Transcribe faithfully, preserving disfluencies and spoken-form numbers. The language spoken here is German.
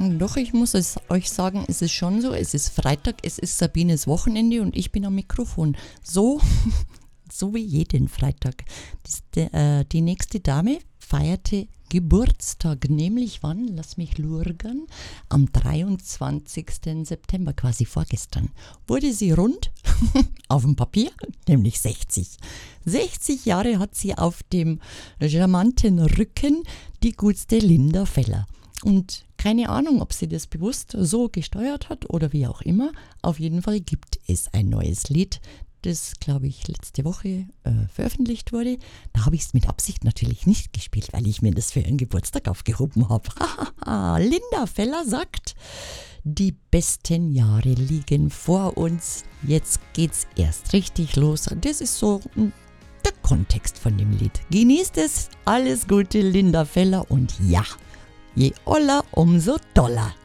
Doch, ich muss es euch sagen, es ist schon so, es ist Freitag, es ist Sabines Wochenende und ich bin am Mikrofon. So, so wie jeden Freitag. Die, äh, die nächste Dame feierte Geburtstag, nämlich wann? Lass mich lurgern. Am dreiundzwanzigsten September, quasi vorgestern, wurde sie rund auf dem Papier, nämlich sechzig. sechzig Jahre hat sie auf dem charmanten Rücken, die gutste Linda Feller. Und keine Ahnung, ob sie das bewusst so gesteuert hat oder wie auch immer. Auf jeden Fall gibt es ein neues Lied, das, glaube ich, letzte Woche äh, veröffentlicht wurde. Da habe ich es mit Absicht natürlich nicht gespielt, weil ich mir das für ihren Geburtstag aufgehoben habe. Linda Feller sagt, die besten Jahre liegen vor uns. Jetzt geht's erst richtig los. Das ist so der Kontext von dem Lied. Genießt es. Alles Gute, Linda Feller. Und ja, je oller, umso doller.